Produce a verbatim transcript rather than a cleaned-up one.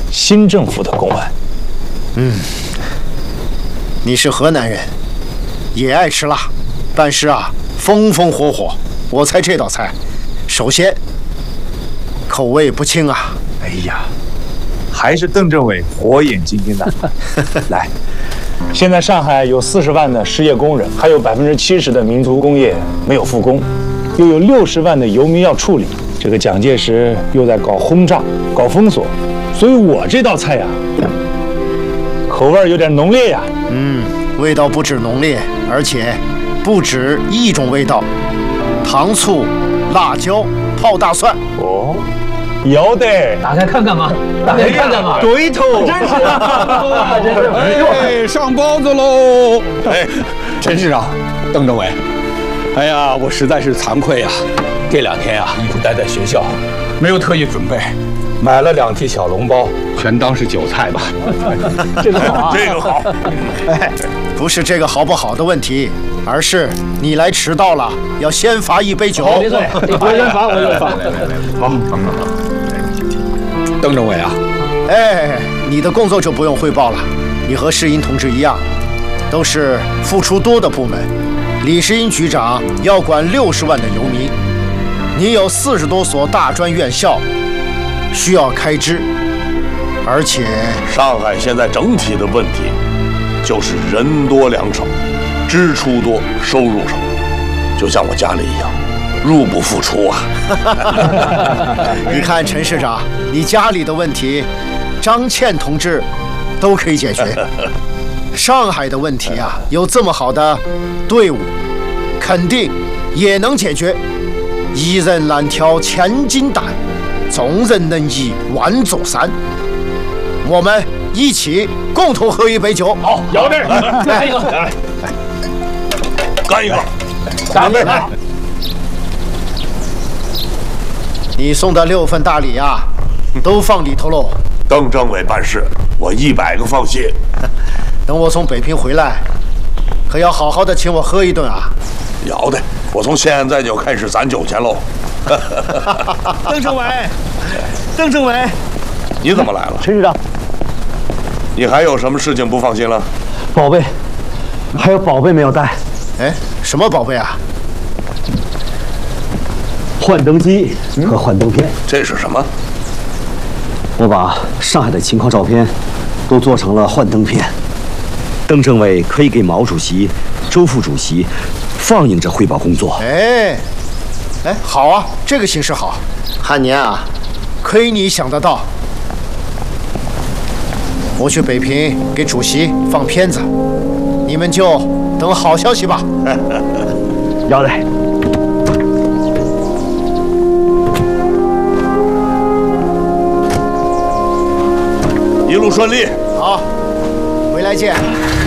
新政府的公案。 嗯，你是河南人，也爱吃辣，办事啊风风火火。我猜这道菜，首先口味不轻啊。 哎呀，还是邓政委火眼金睛的。来，现在上海有四十万的失业工人，还有百分之七十的民族工业没有复工，又有六十万的游民要处理。这个蒋介石又在搞轰炸、搞封锁，所以我这道菜呀、啊，口味有点浓烈呀。 嗯，味道不止浓烈，而且不止一种味道，糖醋、辣椒、泡大蒜。 哦。有的， 打开看看嘛，打开看看嘛， 对头， 真是啊，真是， 哎，上包子喽！哎，陈市长，邓政委，哎呀，我实在是惭愧啊，这两天啊一直待在学校，没有特意准备，买了两屉小笼包，全当是韭菜吧。 这个好啊， 这个好。 哎，不是这个好不好的问题，而是你来迟到了，要先罚一杯酒。 没错，我先罚，我先罚。 好，好，好。邓政委啊， 哎，你的工作就不用汇报了。你和世英同志一样，都是付出多的部门。李世英局长要管六十万的游民，你有四十多所大专院校需要开支，而且上海现在整体的问题就是人多粮少，支出多，收入少，就像我家里一样。入不敷出啊！ 你看陈市长，你家里的问题，张倩同志都可以解决。上海的问题啊，有这么好的队伍，肯定也能解决。一人难挑千斤担，众人能移万座山。我们一起共同喝一杯酒。 好，有的， 来一个， 来，干一个， 干杯！ 你送的六份大礼啊，都放里头喽。 邓政委办事，我一百个放心。 等我从北平回来，可要好好的请我喝一顿啊。 要的，我从现在就开始攒酒钱喽。 邓政委，邓政委， 你怎么来了？ 陈市长， 你还有什么事情不放心了？ 宝贝，还有宝贝没有带。 哎，什么宝贝啊？ 幻灯机和幻灯片， 这是什么？ 我把上海的情况照片都做成了幻灯片。邓政委可以给毛主席、周副主席放映着汇报工作。 哎，哎，好啊，这个形式好。汉年啊，亏你想得到。我去北平给主席放片子，你们就等好消息吧。 要得。 一路顺利。 好，回来见。